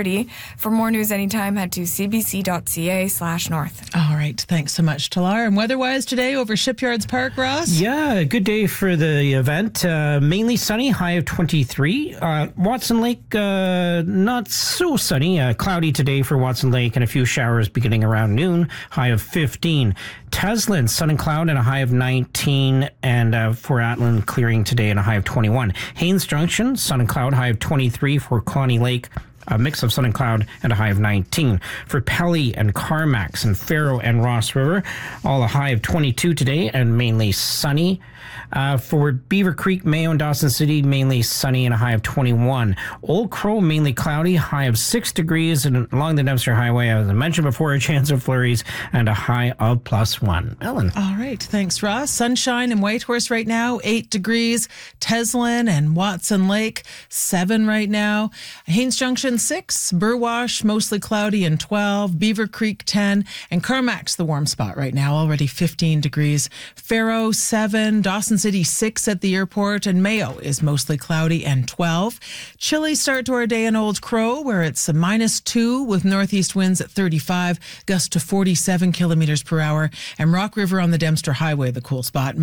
6:30. For more news anytime, head to cbc.ca/north. All right. Thanks so much, Talar. And weather-wise today over Shipyards Park, Ross? Yeah, good day for the event. Mainly sunny, high of 23. Watson Lake, not so sunny. Cloudy today for Watson Lake and a few showers beginning around noon, high of 15. Teslin, sun and cloud and a high of 19. And for Atlin, clearing today and a high of 21. Haines Junction, sun and cloud, high of 23. For Connie Lake, a mix of sun and cloud and a high of 19. For Pelly and Carmax and Faro and Ross River, all a high of 22 today and mainly sunny. For Beaver Creek, Mayo and Dawson City, mainly sunny and a high of 21. Old Crow, mainly cloudy, high of 6 degrees. And along the Dempster Highway, as I mentioned before, a chance of flurries and a high of +1. Ellen. All right. Thanks, Ross. Sunshine in Whitehorse right now, 8 degrees. Teslin and Watson Lake, 7 right now. Haines Junction, 6. Burwash, mostly cloudy and 12. Beaver Creek, 10. And Carmax, the warm spot right now, already 15 degrees. Faro, 7. Dawson City, 6 at the airport, and Mayo is mostly cloudy and 12. Chilly start to our day in Old Crow, where it's a -2 with northeast winds at 35, gusts to 47 kilometers per hour. And Rock River on the Dempster Highway, the cool spot,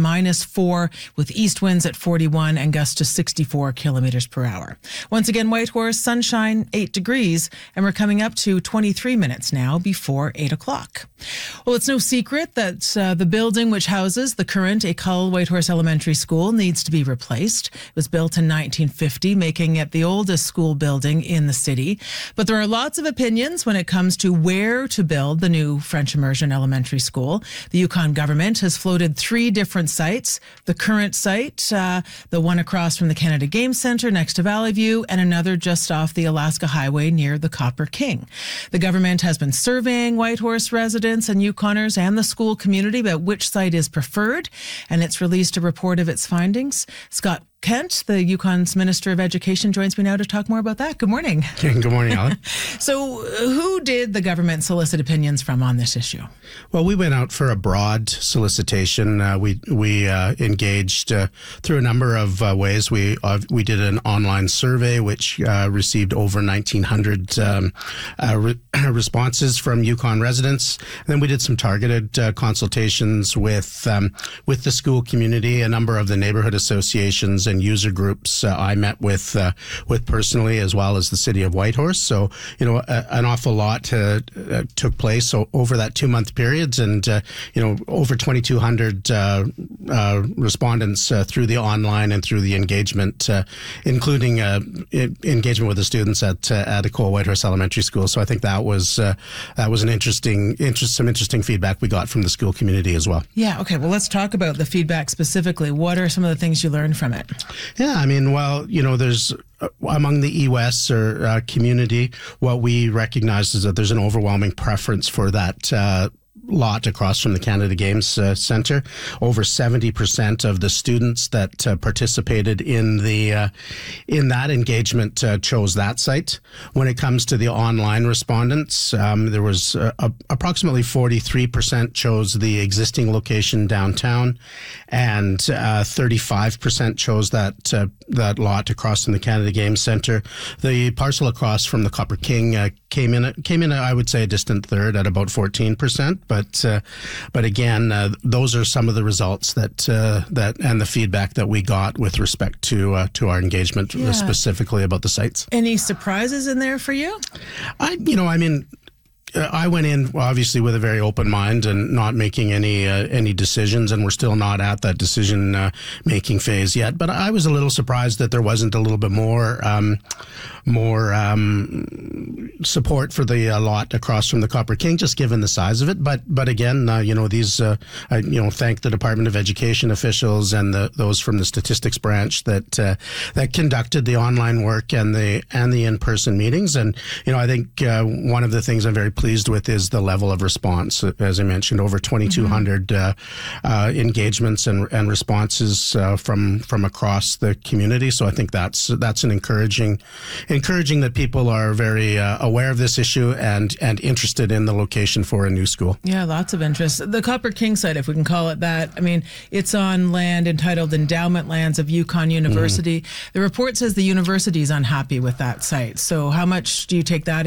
-4 with east winds at 41 and gusts to 64 kilometers per hour. Once again, Whitehorse, sunshine, 8 degrees, and we're coming up to 23 minutes now before 8 o'clock. Well, it's no secret that the building which houses the current École Whitehorse Elementary School needs to be replaced. It was built in 1950, making it the oldest school building in the city. But there are lots of opinions when it comes to where to build the new French Immersion Elementary School. The Yukon government has floated 3 different sites. The current site, the one across from the Canada Game Centre next to Valley View, and another just off the Alaska Highway near the Copper King. The government has been surveying Whitehorse residents and Yukoners and the school community about which site is preferred, and it's released a report of its findings. Scott Kent, the Yukon's Minister of Education, joins me now to talk more about that. Good morning. Good morning, Alan. So who did the government solicit opinions from on this issue? Well, we went out for a broad solicitation. We engaged through a number of ways. We did an online survey, which received over 1,900 responses from Yukon residents. And then we did some targeted consultations with the school community, a number of the neighborhood associations and user groups I met with personally, as well as the city of Whitehorse. So, an awful lot took place over that 2-month period, and over 2,200 respondents through the online and through the engagement, including engagement with the students at École Whitehorse Elementary School. So I think that was an some interesting feedback we got from the school community as well. Yeah. Okay. Well, let's talk about the feedback specifically. What are some of the things you learned from it? Yeah, I mean, there's among the EWES or community, what we recognize is that there's an overwhelming preference for that lot across from the Canada Games Centre. Over 70% of the students that participated in that engagement chose that site. When it comes to the online respondents, there was approximately 43% chose the existing location downtown, and 35% chose that lot across from the Canada Games Centre. The parcel across from the Copper King came in, I would say, a distant third at about 14%. But again, those are some of the results that and the feedback that we got with respect to our engagement, specifically about the sites. Any surprises in there for you? I went in obviously with a very open mind and not making any decisions, and we're still not at that decision making phase yet. But I was a little surprised that there wasn't a little bit more support for the lot across from the Copper King, just given the size of it. But again, I thank the Department of Education officials and those from the statistics branch that conducted the online work and the in-person meetings. And I think one of the things I'm very pleased with is the level of response. As I mentioned, over 2,200 engagements and responses from across the community. So I think that's an encouraging that people are very aware of this issue and interested in the location for a new school. Yeah, lots of interest. The Copper King site, if we can call it that, I mean, it's on land entitled Endowment Lands of Yukon University. The report says the university is unhappy with that site. So how much do you take that